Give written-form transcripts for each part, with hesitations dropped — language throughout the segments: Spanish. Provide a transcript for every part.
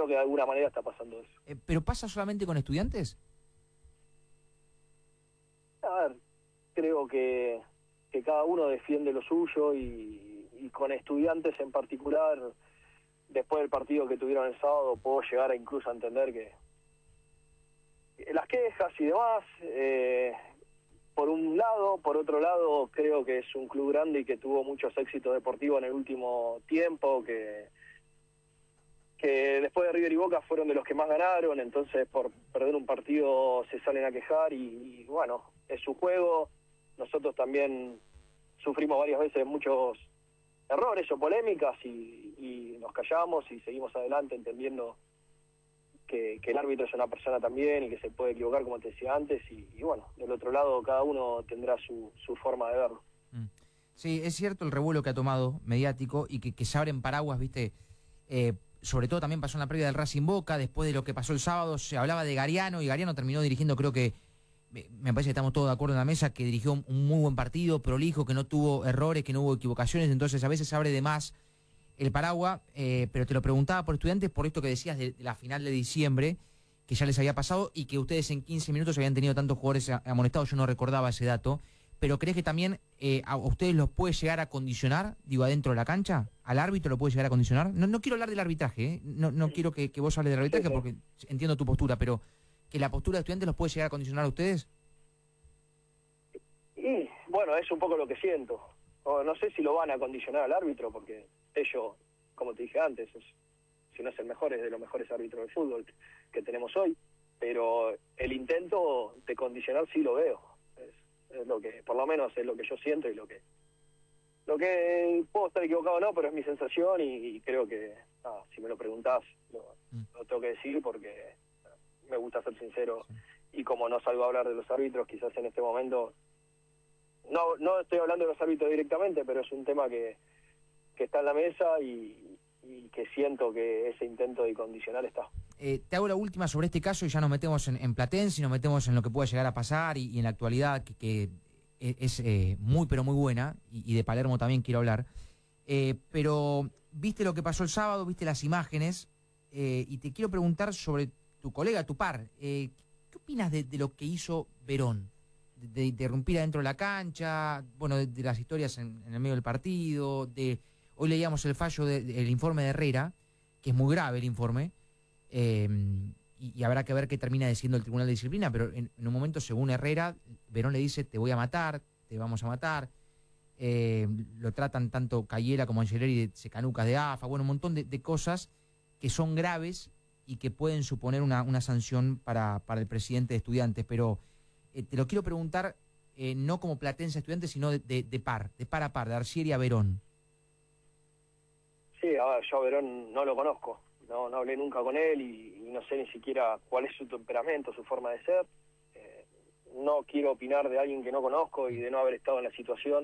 que de alguna manera está pasando eso. ¿Pero pasa solamente con Estudiantes? A ver, creo que cada uno defiende lo suyo y con Estudiantes en particular, después del partido que tuvieron el sábado, puedo llegar a incluso a entender que las quejas y demás, por un lado, por otro lado, creo que es un club grande y que tuvo muchos éxitos deportivos en el último tiempo, que después de River y Boca fueron de los que más ganaron, entonces por perder un partido se salen a quejar y bueno, es su juego. Nosotros también sufrimos varias veces muchos errores o polémicas y nos callamos y seguimos adelante entendiendo que el árbitro es una persona también y que se puede equivocar, como te decía antes, y bueno, del otro lado cada uno tendrá su forma de verlo. Sí, es cierto el revuelo que ha tomado mediático y que se abren paraguas, ¿viste? Sobre todo también pasó en la previa del Racing Boca, después de lo que pasó el sábado, se hablaba de Gariano, y Gariano terminó dirigiendo, creo que, me parece que estamos todos de acuerdo en la mesa, que dirigió un muy buen partido, prolijo, que no tuvo errores, que no hubo equivocaciones, entonces a veces se abre de más el paraguas, pero te lo preguntaba por Estudiantes, por esto que decías de la final de diciembre, que ya les había pasado y que ustedes en 15 minutos habían tenido tantos jugadores amonestados, yo no recordaba ese dato, pero ¿crees que también a ustedes los puede llegar a condicionar, digo, adentro de la cancha? ¿Al árbitro lo puede llegar a condicionar? No quiero hablar del arbitraje, no quiero que vos hables del arbitraje, Sí. porque entiendo tu postura, pero ¿que la postura de Estudiantes los puede llegar a condicionar a ustedes? Y bueno, es un poco lo que siento. No sé si lo van a condicionar al árbitro, porque ellos, como te dije antes, si no es el mejor, es de los mejores árbitros del fútbol que tenemos hoy, pero el intento de condicionar sí lo veo. Es lo que, por lo menos es lo que yo siento y lo que puedo estar equivocado o no, pero es mi sensación y creo que, si me lo preguntás, lo tengo que decir porque me gusta ser sincero. Sí. Y como no salgo a hablar de los árbitros, quizás en este momento, no estoy hablando de los árbitros directamente, pero es un tema que está en la mesa y que siento que ese intento de condicionar está. Te hago la última sobre este caso y ya nos metemos en Platense y nos metemos en lo que pueda llegar a pasar y en la actualidad que es muy pero muy buena y de Palermo también quiero hablar. Pero viste lo que pasó el sábado, viste las imágenes y te quiero preguntar sobre tu colega, tu par. ¿Qué opinas de lo que hizo Verón? De interrumpir adentro de la cancha, bueno, de las historias en el medio del partido, hoy leíamos el fallo el informe de Herrera, que es muy grave el informe, y habrá que ver qué termina diciendo el Tribunal de Disciplina, pero en un momento, según Herrera, Verón le dice, te voy a matar, te vamos a matar, lo tratan tanto Cayela como Angeleri de secanucas de AFA, bueno, un montón de cosas que son graves y que pueden suponer una sanción para el presidente de Estudiantes, pero te lo quiero preguntar no como Platense Estudiantes, sino de par a par, de Arcieri a Verón. Sí, a ver, yo a Verón no lo conozco, no hablé nunca con él y no sé ni siquiera cuál es su temperamento, su forma de ser. No quiero opinar de alguien que no conozco y de no haber estado en la situación.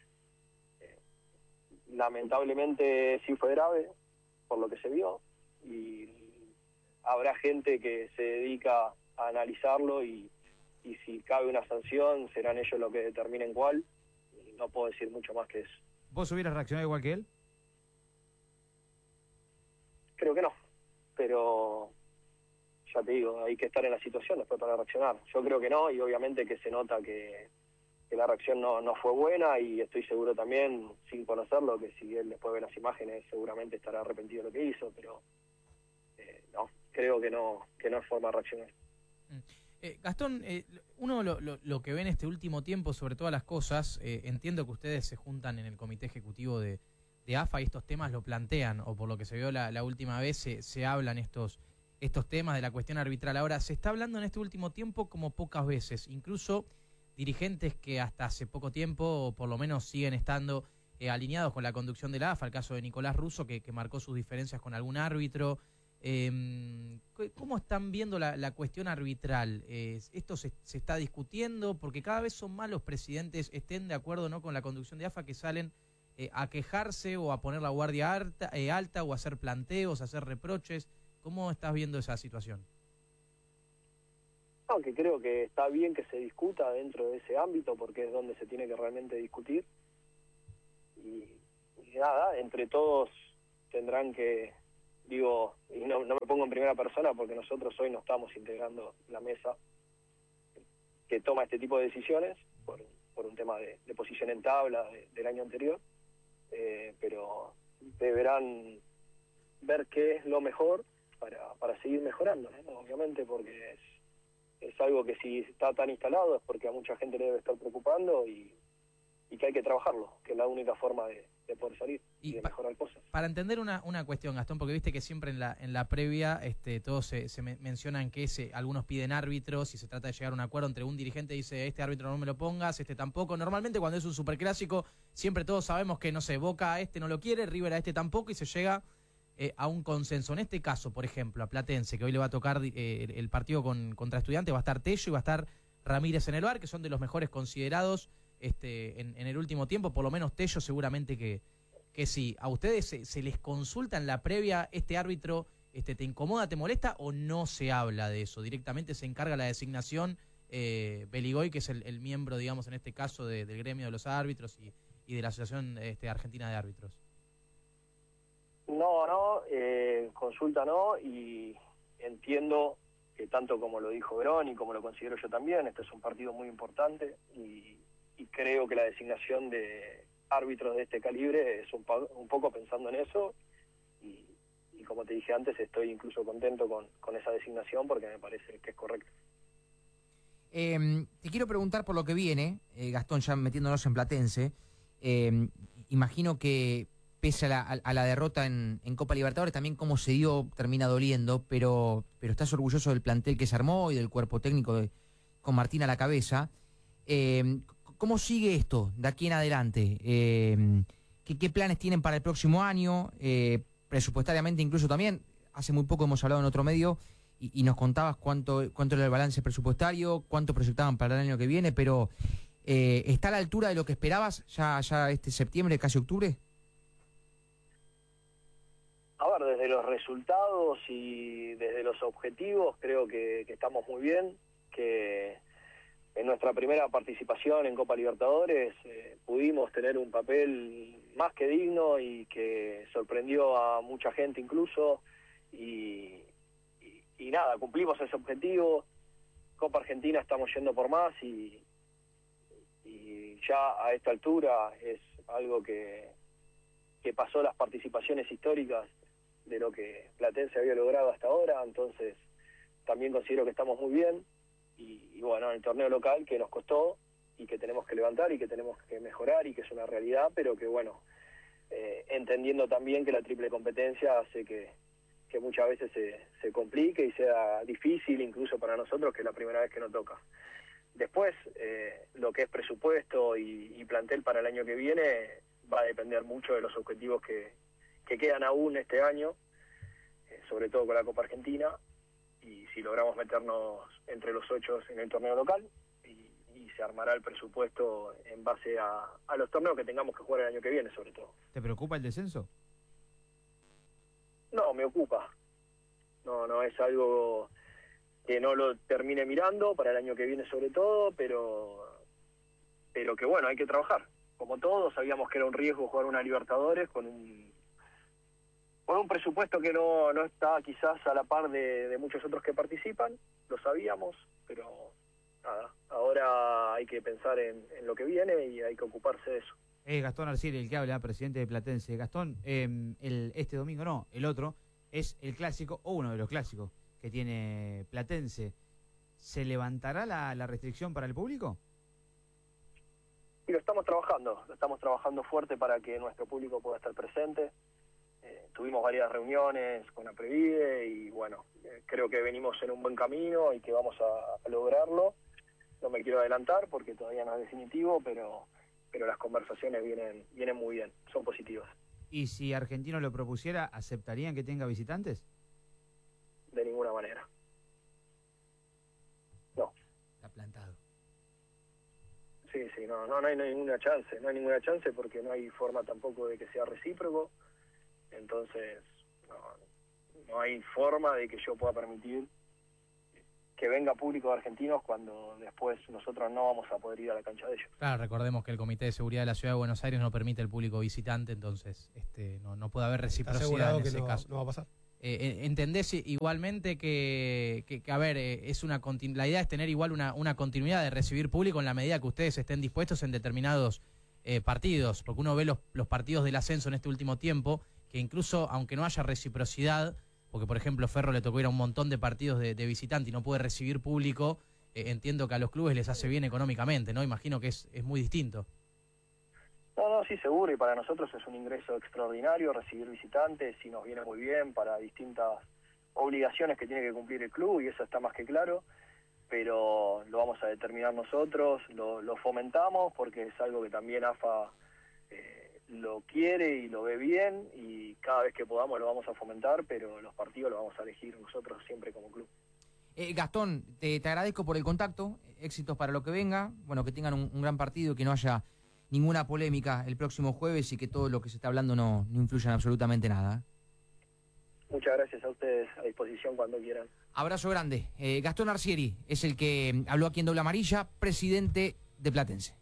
Lamentablemente sí fue grave, por lo que se vio, y habrá gente que se dedica a analizarlo y si cabe una sanción, serán ellos los que determinen cuál, y no puedo decir mucho más que eso. ¿Vos hubieras reaccionado igual que él? Creo que no, pero ya te digo, hay que estar en la situación después para reaccionar. Yo creo que no, y obviamente que se nota que la reacción no fue buena, y estoy seguro también, sin conocerlo, que si él después ve las imágenes seguramente estará arrepentido de lo que hizo, pero no, creo que no es forma de reaccionar. Gastón, uno lo que ve en este último tiempo sobre todas las cosas, entiendo que ustedes se juntan en el comité ejecutivo de AFA y estos temas lo plantean, o por lo que se vio la última vez se hablan estos temas de la cuestión arbitral. Ahora, se está hablando en este último tiempo como pocas veces, incluso dirigentes que hasta hace poco tiempo, o por lo menos siguen estando alineados con la conducción de la AFA, el caso de Nicolás Russo, que marcó sus diferencias con algún árbitro. ¿Cómo están viendo la cuestión arbitral? ¿Esto se está discutiendo? Porque cada vez son más los presidentes, estén de acuerdo o no con la conducción de AFA, que salen a quejarse o a poner la guardia alta o a hacer planteos, a hacer reproches. ¿Cómo estás viendo esa situación? Aunque creo que está bien que se discuta dentro de ese ámbito, porque es donde se tiene que realmente discutir. Y nada, entre todos tendrán que, digo, y no me pongo en primera persona porque nosotros hoy no estamos integrando la mesa que toma este tipo de decisiones por un tema de posición en tabla del año anterior, pero deberán ver qué es lo mejor para seguir mejorando, ¿no? Obviamente, porque es algo que si está tan instalado es porque a mucha gente le debe estar preocupando y que hay que trabajarlo, que es la única forma de poder salir y de mejorar cosas. Para entender una cuestión, Gastón, porque viste que siempre en la previa todos se mencionan que algunos piden árbitros y se trata de llegar a un acuerdo entre un dirigente dice este árbitro no me lo pongas, este tampoco. Normalmente cuando es un superclásico siempre todos sabemos que, no sé, Boca a este no lo quiere, River a este tampoco y se llega a un consenso. En este caso, por ejemplo, a Platense, que hoy le va a tocar el partido contra Estudiantes, va a estar Tello y va a estar Ramírez en el VAR, que son de los mejores considerados en el último tiempo, por lo menos Tello seguramente que sí. ¿A ustedes se les consulta en la previa este árbitro te incomoda, te molesta o no se habla de eso? Directamente se encarga la designación Beligoy, que es el miembro, digamos, en este caso del gremio de los árbitros y de la Asociación Argentina de Árbitros. No, consulta no, y entiendo que tanto como lo dijo Verón y como lo considero yo también, este es un partido muy importante y creo que la designación de árbitros de este calibre es un poco pensando en eso y como te dije antes, estoy incluso contento con esa designación porque me parece que es correcto. Te quiero preguntar por lo que viene, Gastón, ya metiéndonos en Platense. Imagino que pese a la derrota en Copa Libertadores, también cómo se dio termina doliendo, pero estás orgulloso del plantel que se armó y del cuerpo técnico con Martín a la cabeza. ¿Cómo sigue esto de aquí en adelante? ¿Qué planes tienen para el próximo año? Presupuestariamente incluso también. Hace muy poco hemos hablado en otro medio y nos contabas cuánto era el balance presupuestario, cuánto proyectaban para el año que viene, pero ¿está a la altura de lo que esperabas ya este septiembre, casi octubre? A ver, desde los resultados y desde los objetivos creo que estamos muy bien, que en nuestra primera participación en Copa Libertadores pudimos tener un papel más que digno y que sorprendió a mucha gente incluso y nada, cumplimos ese objetivo. Copa Argentina estamos yendo por más y ya a esta altura es algo que pasó las participaciones históricas de lo que Platense había logrado hasta ahora, entonces también considero que estamos muy bien y bueno, en el torneo local que nos costó y que tenemos que levantar y que tenemos que mejorar y que es una realidad, pero que bueno, entendiendo también que la triple competencia hace que muchas veces se complique y sea difícil incluso para nosotros, que es la primera vez que nos toca. Después, lo que es presupuesto y plantel para el año que viene va a depender mucho de los objetivos que quedan aún este año, sobre todo con la Copa Argentina, y si logramos meternos entre los 8 en el torneo local, y se armará el presupuesto en base a los torneos que tengamos que jugar el año que viene, sobre todo. ¿Te preocupa el descenso? No, me ocupa. No es algo que no lo termine mirando para el año que viene sobre todo, pero que bueno, hay que trabajar. Como todos, sabíamos que era un riesgo jugar una Libertadores con un presupuesto que no está quizás a la par de muchos otros que participan, lo sabíamos, pero nada, ahora hay que pensar en lo que viene y hay que ocuparse de eso. Gastón Arcieri, el que habla, presidente de Platense. Gastón, este domingo no, el otro, es el clásico, o uno de los clásicos que tiene Platense. ¿Se levantará la restricción para el público? Y lo estamos trabajando fuerte para que nuestro público pueda estar presente. Tuvimos varias reuniones con la Previde y bueno, creo que venimos en un buen camino y que vamos a lograrlo. No me quiero adelantar porque todavía no es definitivo, pero las conversaciones vienen muy bien, son positivas. ¿Y si Argentino lo propusiera, aceptarían que tenga visitantes? De ninguna manera. No. Está plantado. Sí, no hay ninguna chance porque no hay forma tampoco de que sea recíproco. Entonces, no hay forma de que yo pueda permitir que venga público de argentinos cuando después nosotros no vamos a poder ir a la cancha de ellos. Claro, recordemos que el Comité de Seguridad de la Ciudad de Buenos Aires no permite el público visitante, entonces no puede haber reciprocidad en ese caso. No va a pasar. ¿Entendés igualmente que a ver, la idea es tener igual una continuidad de recibir público en la medida que ustedes estén dispuestos en determinados partidos? Porque uno ve los partidos del ascenso en este último tiempo, que incluso aunque no haya reciprocidad, porque por ejemplo Ferro le tocó ir a un montón de partidos de visitante y no puede recibir público, entiendo que a los clubes les hace bien económicamente, ¿no? Imagino que es muy distinto. No, sí, seguro, y para nosotros es un ingreso extraordinario recibir visitantes y nos viene muy bien para distintas obligaciones que tiene que cumplir el club, y eso está más que claro, pero lo vamos a determinar nosotros, lo fomentamos porque es algo que también AFA lo quiere y lo ve bien, y cada vez que podamos lo vamos a fomentar, pero los partidos los vamos a elegir nosotros siempre como club. Gastón, te agradezco por el contacto, éxitos para lo que venga, bueno, que tengan un gran partido, que no haya ninguna polémica el próximo jueves y que todo lo que se está hablando no influya en absolutamente nada. Muchas gracias a ustedes, a disposición cuando quieran. Abrazo grande. Gastón Arcieri es el que habló aquí en Doble Amarilla, presidente de Platense.